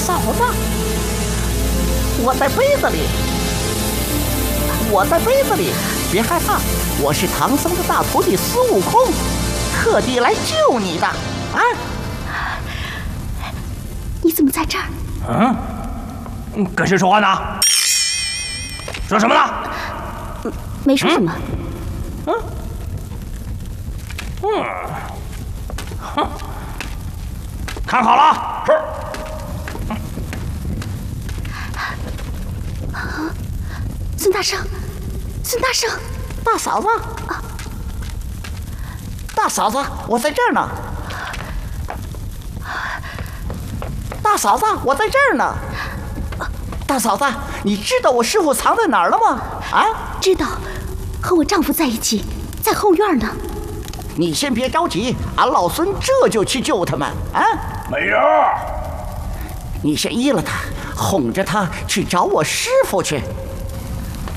嫂子，我在杯子里，我在杯子里，别害怕，我是唐僧的大徒弟孙悟空，特地来救你的啊！ 你怎么在这儿？ 跟谁说话呢？说什么呢？ 没说什么。 看好了，是。 孙大圣，孙大圣， 大嫂子，大嫂子，我在这儿呢。大嫂子，我在这儿呢。大嫂子，你知道我师傅藏在哪儿了吗？啊？ 知道，和我丈夫在一起，在后院呢。 你先别着急，俺老孙这就去救他们啊！ 美人， 你先依了他，哄着他去找我师傅去。